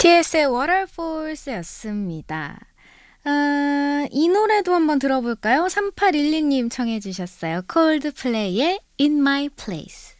TS의 Waterfalls였습니다. 이 노래도 한번 들어볼까요? 3812님 청해 주셨어요. 콜드플레이의 In My Place.